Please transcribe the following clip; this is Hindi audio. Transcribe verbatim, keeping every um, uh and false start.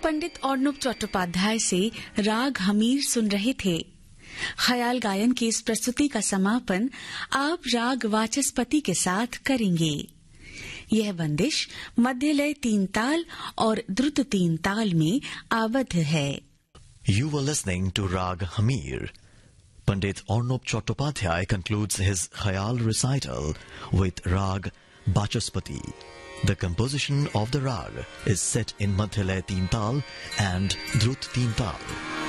पंडित अर्णब चट्टोपाध्याय से राग हमीर सुन रहे थे। ख्याल गायन की इस प्रस्तुति का समापन आप राग वाचस्पति के साथ करेंगे। यह बंदिश मध्यलय तीन ताल और द्रुत तीन ताल में आबद्ध है। You were listening to Rag Hamir. Pandit Arnob Chattopadhyay concludes his Khayal recital with Rag Vachaspati. The composition of the Rag is set in Madhyalaya Teen Tal and Drut Teen Tal.